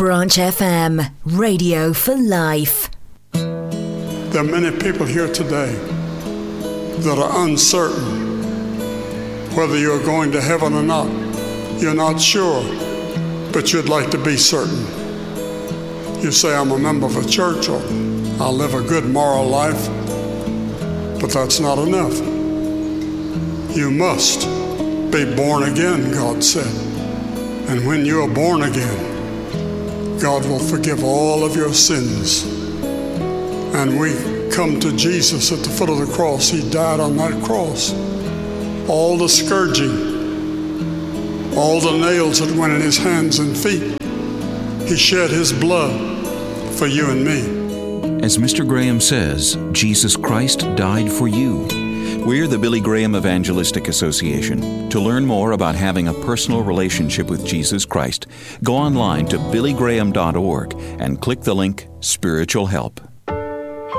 Branch FM, radio for life. There are many people here today that are uncertain whether you're going to heaven or not. You're not sure, but you'd like to be certain. You say, I'm a member of a church, or I'll live a good moral life, but that's not enough. You must be born again, God said. And when you are born again, God will forgive all of your sins. And we come to Jesus at the foot of the cross. He died on that cross. All the scourging, all the nails that went in his hands and feet, he shed his blood for you and me. As Mr. Graham says, Jesus Christ died for you. We're the Billy Graham Evangelistic Association. To learn more about having a personal relationship with Jesus Christ, go online to billygraham.org and click the link Spiritual Help.